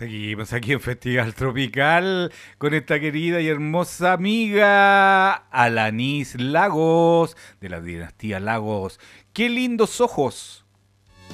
Seguimos aquí en Festival Tropical con esta querida y hermosa amiga Alanis Lagos, de la dinastía Lagos. ¡Qué lindos ojos!